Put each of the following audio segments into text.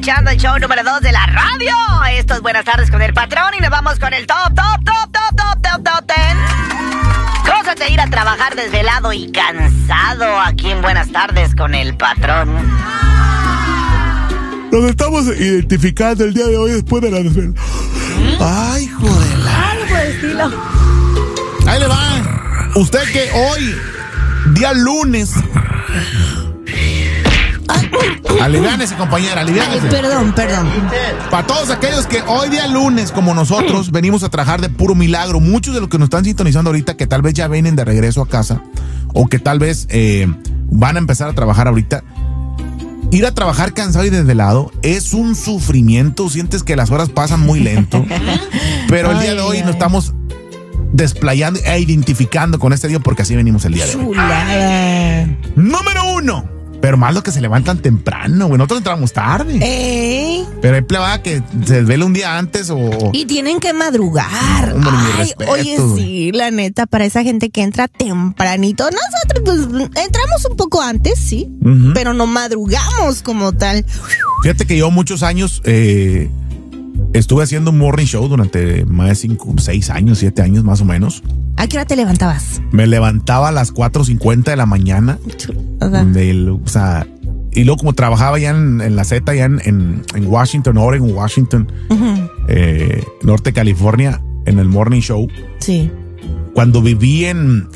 escuchando el show número 2 de la radio. Esto es Buenas Tardes con el Patrón y nos vamos con el top 10. Cosas de ir a trabajar desvelado y cansado aquí en Buenas Tardes con el Patrón. Nos estamos identificando el día de hoy después de la desvelada. Ay, joder. Algo de estilo. Ahí le va. Usted que hoy, día lunes... Aliviánese, compañera, aliviánese. Perdón. Para todos aquellos que hoy día lunes, como nosotros, venimos a trabajar de puro milagro, muchos de los que nos están sintonizando ahorita, que tal vez ya vienen de regreso a casa, o que tal vez van a empezar a trabajar ahorita, ir a trabajar cansado y desvelado es un sufrimiento, sientes que las horas pasan muy lento, pero el día de hoy nos estamos desplayando e identificando con este día porque así venimos el día de hoy. Chulada. Número 1. Pero más los que se levantan temprano, güey. Nosotros entramos tarde. Pero hay plebada que se desvela un día antes o... Y tienen que madrugar. Hombre, mi respeto, oye, güey. sí, la neta, para esa gente que entra tempranito. Nosotros, pues, entramos un poco antes, sí. Uh-huh. Pero no madrugamos como tal. Fíjate que yo muchos años estuve haciendo un morning show durante más de 5, 6 años, 7 años más o menos. ¿A qué hora te levantabas? Me levantaba a las 4:50 de la mañana. Y luego como trabajaba ya en la Z, ya en Washington, Oregon, Washington, Uh-huh. Norte California, en el morning show. Sí. Cuando viví en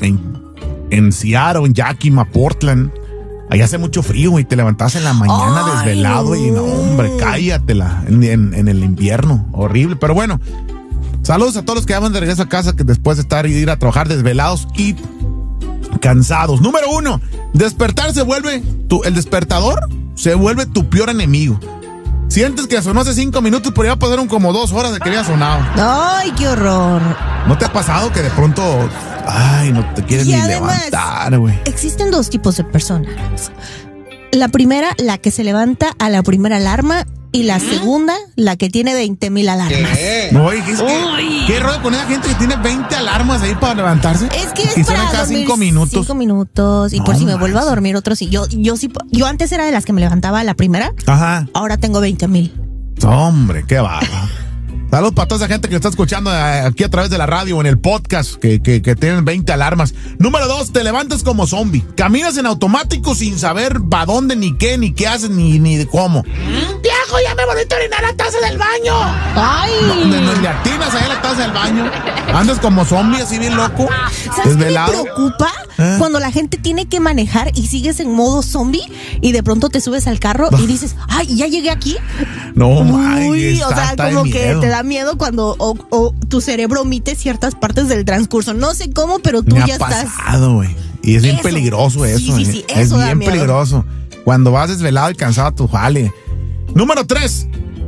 Seattle, en Yakima, Portland, allá hace mucho frío y te levantabas en la mañana desvelado y no, hombre, cállatela en el invierno, horrible. Pero bueno, saludos a todos los que van de regreso a casa que después de ir a trabajar desvelados y cansados. Número 1, despertar el despertador se vuelve tu peor enemigo. Sientes que sonó hace 5 minutos, pero ya pasaron como 2 horas de que había sonado. Ay, qué horror. ¿No te ha pasado que de pronto, no te quieres ni levantar, güey? Existen 2 tipos de personas. La primera, la que se levanta a la primera alarma, y la segunda, la que tiene 20,000 alarmas. No, ¿qué rollo con esa gente que tiene 20 alarmas ahí para levantarse? Es que es y para suenan cada dormir 5 minutos. 5 minutos. Y No, por si me vuelvo a dormir otro sí. Yo antes era de las que me levantaba a la primera. Ajá. Ahora tengo 20,000. Hombre, qué barba. Saludos para toda esa gente que está escuchando aquí a través de la radio o en el podcast que tienen 20 alarmas. Número 2, te levantas como zombie. Caminas en automático sin saber para dónde, ni qué haces, ni de cómo. ¡Viejo, ya me volví a orinar la taza del baño! ¡Ay! No le atinas ahí a la taza del baño. Andas como zombie así bien loco. ¿Sabes Desvelado. qué me preocupa? Cuando la gente tiene que manejar y sigues en modo zombie y de pronto te subes al carro y dices, ¡ay, ya llegué aquí! No, Uy, o sea, está como de que miedo. te da miedo cuando o tu cerebro omite ciertas partes del transcurso. No sé cómo, pero tú Me ya ha estás. pasado, güey. Y es bien Eso. peligroso eso. Sí, Es eso da bien miedo. peligroso. Cuando vas desvelado y cansado a tu jale. Número 3.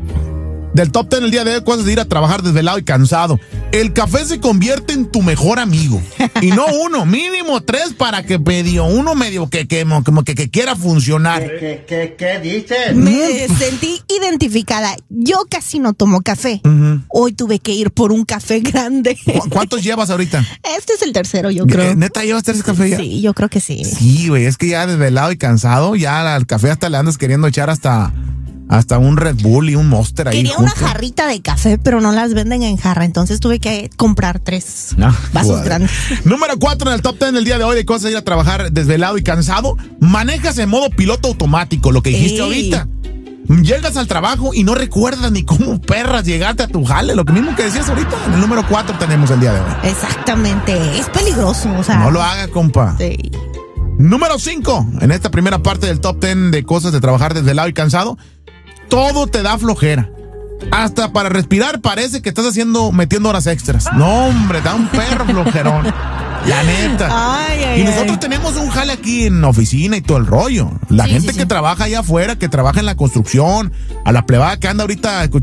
Del top 10 el día de hoy, cosas de ir a trabajar desvelado y cansado. El café se convierte en tu mejor amigo. Y no uno, mínimo 3 para que uno medio que quiera funcionar. ¿Qué dices? Me sentí identificada. Yo casi no tomo café. Uh-huh. Hoy tuve que ir por un café grande. ¿Cuántos llevas ahorita? Este es el tercero, yo creo. ¿Neta llevas 3 cafés ya? Sí, yo creo que sí. Sí, güey, es que ya desvelado y cansado, ya al café hasta le andas queriendo echar hasta un Red Bull y un Monster ahí. Quería una jarrita de café, pero no las venden en jarra, entonces tuve que comprar 3 vasos grandes. Número 4 en el top 10 del día de hoy de cosas de ir a trabajar desvelado y cansado. Manejas en modo piloto automático, lo que dijiste ahorita. Llegas al trabajo y no recuerdas ni cómo perras llegaste a tu jale, lo mismo que decías ahorita. En el número 4 tenemos el día de hoy. Exactamente, es peligroso, o sea. No lo hagas, compa. Sí. Número 5, en esta primera parte del top 10 de cosas de trabajar desvelado y cansado, todo te da flojera. Hasta para respirar parece que estás metiendo horas extras. No, hombre, da un perro flojerón. La neta. Y nosotros tenemos un jale aquí en oficina y todo el rollo. La gente que trabaja allá afuera, que trabaja en la construcción, a la plebada que anda ahorita